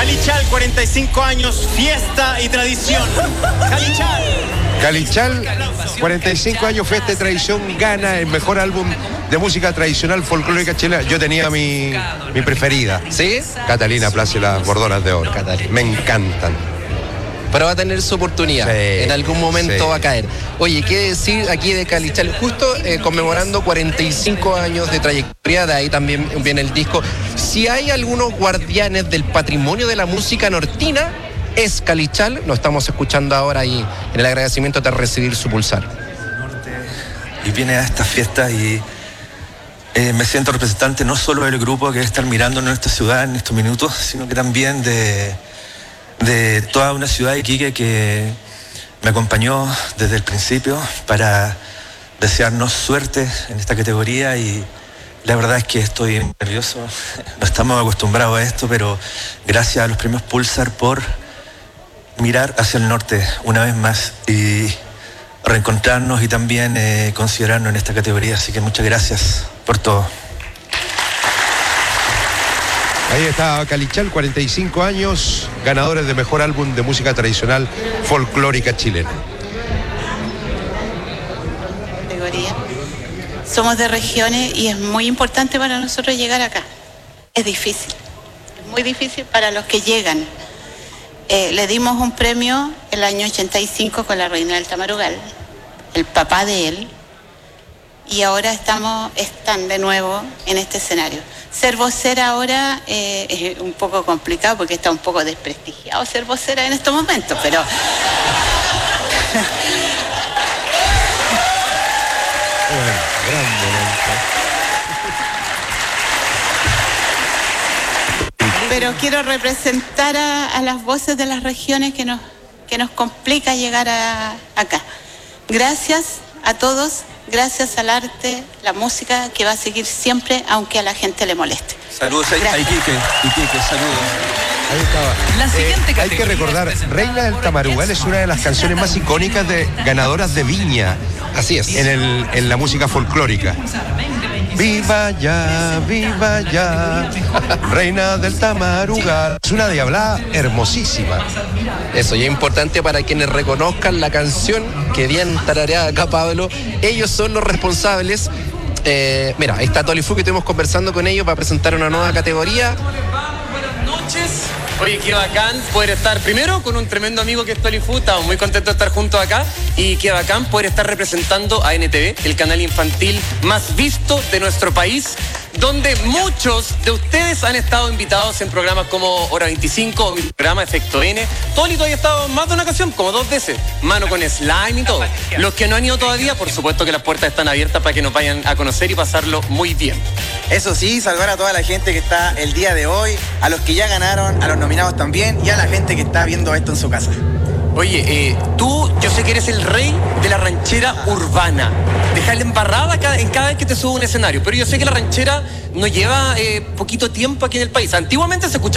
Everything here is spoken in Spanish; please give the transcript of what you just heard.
Calichal, 45 años, fiesta y tradición. Calichal, 45 años, fiesta y tradición, gana el mejor álbum de música tradicional folclórica chilena. Yo tenía mi preferida. ¿Sí? Catalina Place y las Bordonas de Oro. Catalina. Me encantan. Pero va a tener su oportunidad. Sí, en algún momento sí. va a caer. Oye, ¿qué decir aquí de Calichal? Justo conmemorando 45 años de trayectoria, de ahí también viene el disco. Si hay algunos guardianes del patrimonio de la música nortina, es Calichal. Lo estamos escuchando ahora y en el agradecimiento de recibir su pulsar. Y viene a esta fiesta y me siento representante no solo del grupo que debe estar mirando en nuestra ciudad en estos minutos, sino que también de toda una ciudad de Iquique que me acompañó desde el principio para desearnos suerte en esta categoría, y la verdad es que estoy nervioso. No estamos acostumbrados a esto, pero gracias a los premios Pulsar por mirar hacia el norte una vez más y reencontrarnos y también considerarnos en esta categoría. Así que muchas gracias por todo. Ahí está Calichal, 45 años, ganadores de mejor álbum de música tradicional folclórica chilena. Categoría. Somos de regiones y es muy importante para nosotros llegar acá. Es difícil, es muy difícil para los que llegan. Le dimos un premio el año 85 con la Reina del Tamarugal, el papá de él, y ahora están de nuevo en este escenario. Ser vocera ahora es un poco complicado porque está un poco desprestigiado ser vocera en estos momentos, pero... Pero quiero representar a las voces de las regiones que nos complica llegar acá. Gracias a todos. Gracias al arte, la música que va a seguir siempre, aunque a la gente le moleste. Saludos a Iquique, saludos. Ahí estaba. La siguiente Hay que recordar, Reina del Tamarugal es una de las canciones más icónicas de ganadoras de Viña. Así es. En la música folclórica. Viva ya, Reina del Tamarugal. Es una diablada hermosísima. Eso, y es importante para quienes reconozcan la canción, que bien tarareada acá Pablo, ellos son los responsables. Mira, ahí está Tolifu, que estuvimos conversando con ellos para presentar una nueva categoría. Buenas noches. Oye, qué bacán poder estar primero con un tremendo amigo que es Tolifu. Estamos muy contentos de estar juntos acá. Y qué bacán poder estar representando a NTV, el canal infantil más visto de nuestro país, donde muchos de ustedes han estado invitados en programas como Hora 25 o mi programa Efecto N. Tolito ha estado más de una ocasión, como 2 veces. Mano con Slime y todo. Los que no han ido todavía, por supuesto que las puertas están abiertas para que nos vayan a conocer y pasarlo muy bien. Eso sí, saludar a toda la gente que está el día de hoy, a los que ya ganaron, a los nominados también, y a la gente que está viendo esto en su casa. Oye, tú, yo sé que eres el rey de la ranchera urbana. Deja la embarrada en cada vez que te subo a un escenario. Pero yo sé que la ranchera no lleva poquito tiempo aquí en el país. Antiguamente se escuchaba